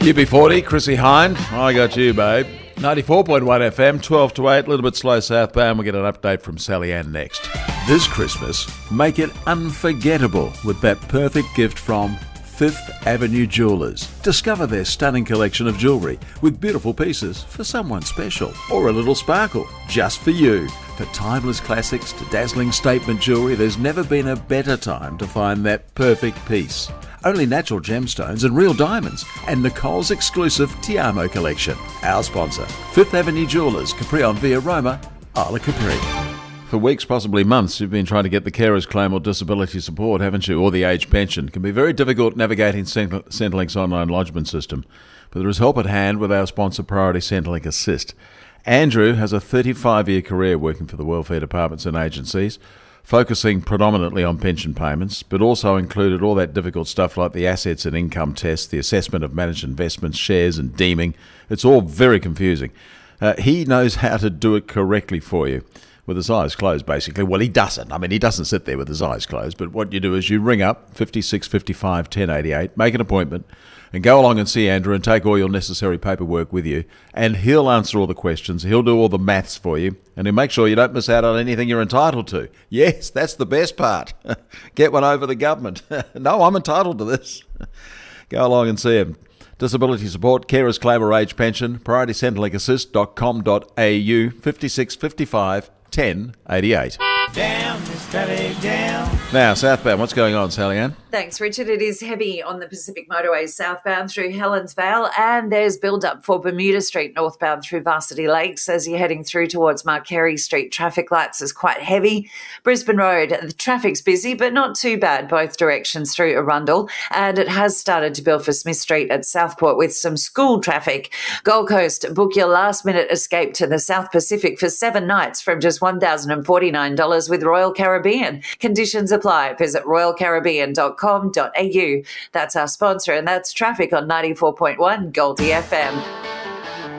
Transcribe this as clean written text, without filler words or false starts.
UB40, Chrissy Hind. I got you, babe. 94.1 FM, 12 to 8, a little bit slow southbound. We'll get an update from Sally Ann next. This Christmas, make it unforgettable with that perfect gift from Fifth Avenue Jewelers. Discover their stunning collection of jewellery with beautiful pieces for someone special or a little sparkle just for you. For timeless classics to dazzling statement jewellery, there's never been a better time to find that perfect piece. Only natural gemstones and real diamonds, and Nicole's exclusive Tiamo collection. Our sponsor, Fifth Avenue Jewelers, Capri on Via Roma, Isla Capri. For weeks, possibly months, you've been trying to get the carer's claim or disability support, haven't you? Or the age pension. It can be very difficult navigating Centrelink's online lodgement system. But there is help at hand with our sponsor, Priority Centrelink Assist. Andrew has a 35-year career working for the welfare departments and agencies, focusing predominantly on pension payments, but also included all that difficult stuff like the assets and income test, the assessment of managed investments, shares and deeming. It's all very confusing. He knows how to do it correctly for you. With his eyes closed, basically. Well, he doesn't. I mean, he doesn't sit there with his eyes closed. But what you do is you ring up 56 55 1088, make an appointment, and go along and see Andrew and take all your necessary paperwork with you. And he'll answer all the questions. He'll do all the maths for you. And he'll make sure you don't miss out on anything you're entitled to. Yes, that's the best part. Get one over the government. No, I'm entitled to this. Go along and see him. Disability support, carers claim or age pension, prioritycentrelinkAssist.com.au, 56 55 1088. Down, Mr. Down. Now, southbound, what's going on, Sally Ann? Thanks, Richard. It is heavy on the Pacific Motorway southbound through Helens Vale, and there's build-up for Bermuda Street northbound through Varsity Lakes as you're heading through towards Marquerie Street. Traffic lights is quite heavy. Brisbane Road, the traffic's busy, but not too bad both directions through Arundel, and it has started to build for Smith Street at Southport with some school traffic. Gold Coast, book your last-minute escape to the South Pacific for 7 nights from just $1,049 with Royal Caribbean. Conditions apply. Visit royalcaribbean.com.au. That's our sponsor, and that's traffic on 94.1 Goldie FM.